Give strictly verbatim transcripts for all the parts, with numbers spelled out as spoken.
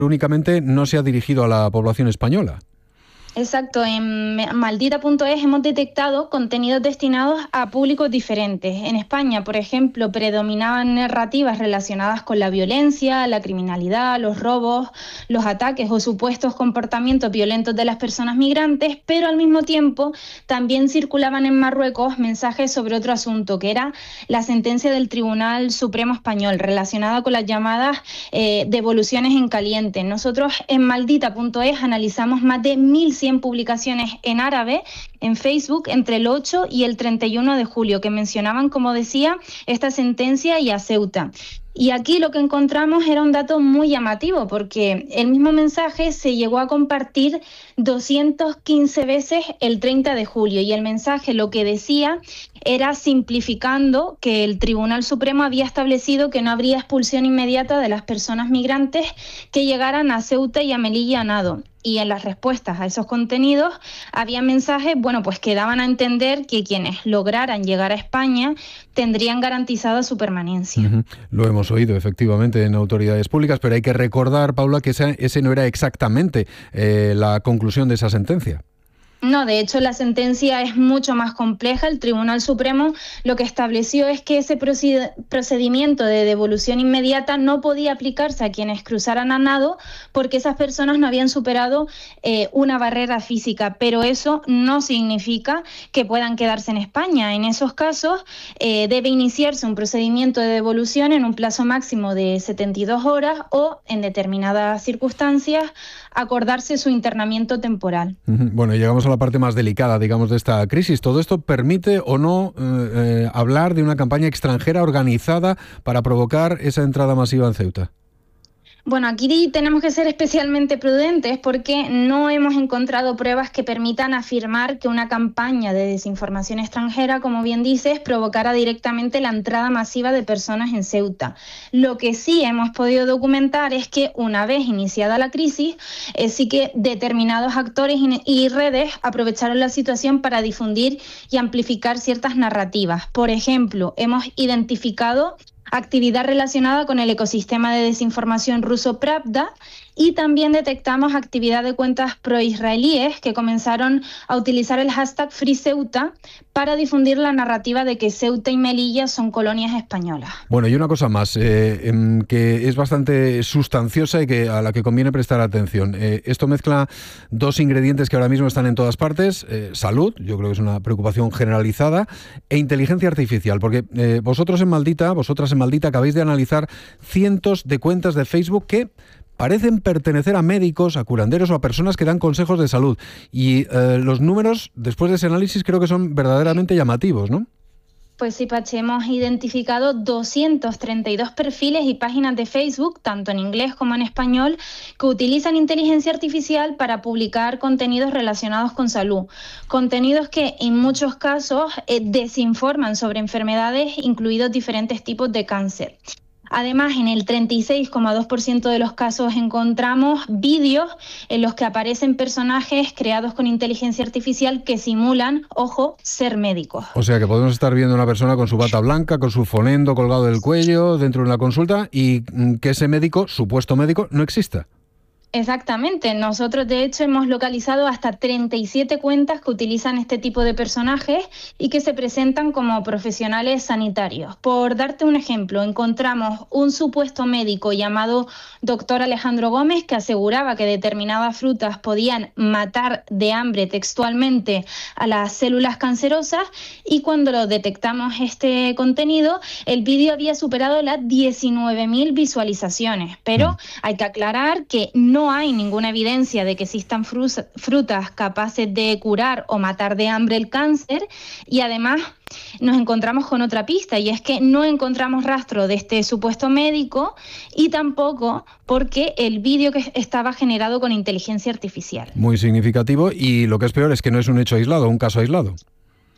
únicamente no se ha dirigido a la población española. Exacto, en maldita punto es hemos detectado contenidos destinados a públicos diferentes. En España, por ejemplo, predominaban narrativas relacionadas con la violencia, la criminalidad, los robos, los ataques o supuestos comportamientos violentos de las personas migrantes, pero al mismo tiempo también circulaban en Marruecos mensajes sobre otro asunto, que era la sentencia del Tribunal Supremo Español relacionada con las llamadas eh, devoluciones en caliente. Nosotros en maldita punto es analizamos más de mil cien publicaciones en árabe en Facebook entre el ocho y el treinta y uno de julio que mencionaban, como decía, esta sentencia y a Ceuta. Y aquí lo que encontramos era un dato muy llamativo, porque el mismo mensaje se llegó a compartir doscientas quince veces el treinta de julio, y el mensaje lo que decía era, simplificando, que el Tribunal Supremo había establecido que no habría expulsión inmediata de las personas migrantes que llegaran a Ceuta y a Melilla nado. Y en las respuestas a esos contenidos había mensajes, bueno, pues que daban a entender que quienes lograran llegar a España tendrían garantizada su permanencia. Uh-huh. Lo hemos oído efectivamente en autoridades públicas, pero hay que recordar, Paula, que ese, ese no era exactamente eh, la conclusión de esa sentencia. No, de hecho la sentencia es mucho más compleja. El Tribunal Supremo lo que estableció es que ese procedimiento de devolución inmediata no podía aplicarse a quienes cruzaran a nado porque esas personas no habían superado eh, una barrera física, pero eso no significa que puedan quedarse en España. En esos casos eh, debe iniciarse un procedimiento de devolución en un plazo máximo de setenta y dos horas o, en determinadas circunstancias, acordarse su internamiento temporal. Bueno, llegamos a la parte más delicada, digamos, de esta crisis. ¿Todo esto permite o no eh, eh, hablar de una campaña extranjera organizada para provocar esa entrada masiva en Ceuta? Bueno, aquí tenemos que ser especialmente prudentes porque no hemos encontrado pruebas que permitan afirmar que una campaña de desinformación extranjera, como bien dices, provocara directamente la entrada masiva de personas en Ceuta. Lo que sí hemos podido documentar es que una vez iniciada la crisis, eh, sí que determinados actores y redes aprovecharon la situación para difundir y amplificar ciertas narrativas. Por ejemplo, hemos identificado actividad relacionada con el ecosistema de desinformación ruso Pravda, y también detectamos actividad de cuentas proisraelíes que comenzaron a utilizar el hashtag FreeCeuta para difundir la narrativa de que Ceuta y Melilla son colonias españolas. Bueno, y una cosa más, eh, que es bastante sustanciosa y que a la que conviene prestar atención. Eh, esto mezcla dos ingredientes que ahora mismo están en todas partes: eh, salud, yo creo que es una preocupación generalizada, e inteligencia artificial, porque eh, vosotros en Maldita, vosotras en Maldita acabáis de analizar cientos de cuentas de Facebook que parecen pertenecer a médicos, a curanderos o a personas que dan consejos de salud. Y eh, los números, después de ese análisis, creo que son verdaderamente llamativos, ¿no? Pues sí, Pachi, hemos identificado doscientos treinta y dos perfiles y páginas de Facebook, tanto en inglés como en español, que utilizan inteligencia artificial para publicar contenidos relacionados con salud. Contenidos que en muchos casos eh, desinforman sobre enfermedades, incluidos diferentes tipos de cáncer. Además, en el treinta y seis coma dos por ciento de los casos encontramos vídeos en los que aparecen personajes creados con inteligencia artificial que simulan, ojo, ser médicos. O sea que podemos estar viendo a una persona con su bata blanca, con su fonendo colgado del cuello dentro de una consulta, y que ese médico, supuesto médico, no exista. Exactamente. Nosotros, de hecho, hemos localizado hasta treinta y siete cuentas que utilizan este tipo de personajes y que se presentan como profesionales sanitarios. Por darte un ejemplo, encontramos un supuesto médico llamado doctor Alejandro Gómez que aseguraba que determinadas frutas podían matar de hambre textualmente a las células cancerosas, y cuando lo detectamos este contenido, el vídeo había superado las diecinueve mil visualizaciones. Pero hay que aclarar que no No hay ninguna evidencia de que existan frutas capaces de curar o matar de hambre el cáncer, y además nos encontramos con otra pista, y es que no encontramos rastro de este supuesto médico, y tampoco porque el vídeo que estaba generado con inteligencia artificial. Muy significativo, y lo que es peor es que no es un hecho aislado, un caso aislado.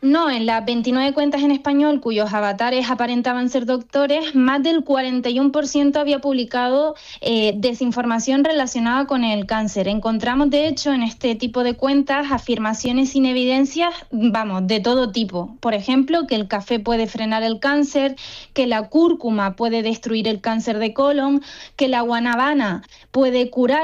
No, en las veintinueve cuentas en español cuyos avatares aparentaban ser doctores, más del cuarenta y uno por ciento había publicado eh, desinformación relacionada con el cáncer. Encontramos, de hecho, en este tipo de cuentas afirmaciones sin evidencias, vamos, de todo tipo. Por ejemplo, que el café puede frenar el cáncer, que la cúrcuma puede destruir el cáncer de colon, que la guanábana puede curar